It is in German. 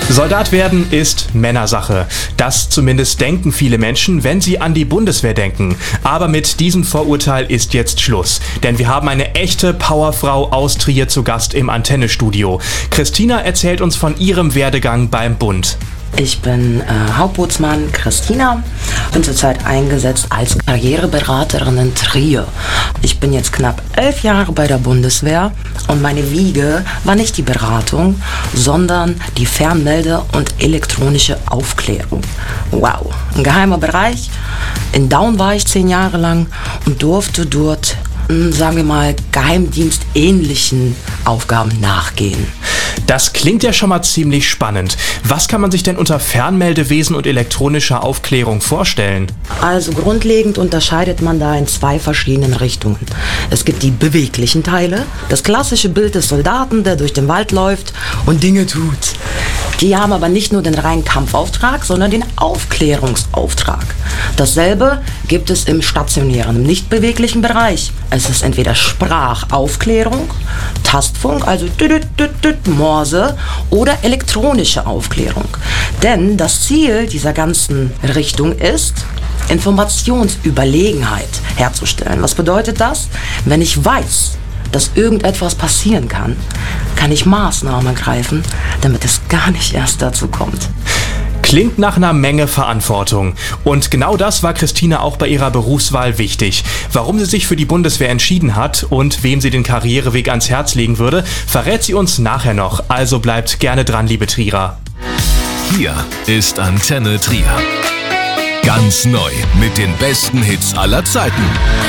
Soldat werden ist Männersache. Das zumindest denken viele Menschen, wenn sie an die Bundeswehr denken. Aber mit diesem Vorurteil ist jetzt Schluss. Denn wir haben eine echte Powerfrau aus Trier zu Gast im Antennestudio. Christina erzählt uns von ihrem Werdegang beim Bund. Ich bin Hauptbootsmann Christina, bin zurzeit eingesetzt als Karriereberaterin in Trier. Ich bin jetzt knapp 11 Jahre bei der Bundeswehr und meine Wiege war nicht die Beratung, sondern die Fernmelde- und elektronische Aufklärung. Wow, ein geheimer Bereich. In Daun war ich 10 Jahre lang und durfte dort, sagen wir mal, geheimdienstähnlichen Aufgaben nachgehen. Das klingt ja schon mal ziemlich spannend. Was kann man sich denn unter Fernmeldewesen und elektronischer Aufklärung vorstellen? Also grundlegend unterscheidet man da in 2 verschiedenen Richtungen. Es gibt die beweglichen Teile, das klassische Bild des Soldaten, der durch den Wald läuft und Dinge tut. Die haben aber nicht nur den reinen Kampfauftrag, sondern den Aufklärungsauftrag. Dasselbe gibt es im stationären, im nicht beweglichen Bereich. Es ist entweder Sprachaufklärung, Tastfunk, also Morse, oder elektronische Aufklärung. Denn das Ziel dieser ganzen Richtung ist, Informationsüberlegenheit herzustellen. Was bedeutet das? Wenn ich weiß, dass irgendetwas passieren kann, kann ich Maßnahmen ergreifen, damit es gar nicht erst dazu kommt. Klingt nach einer Menge Verantwortung. Und genau das war Christina auch bei ihrer Berufswahl wichtig. Warum sie sich für die Bundeswehr entschieden hat und wem sie den Karriereweg ans Herz legen würde, verrät sie uns nachher noch. Also bleibt gerne dran, liebe Trierer. Hier ist Antenne Trier. Ganz neu mit den besten Hits aller Zeiten.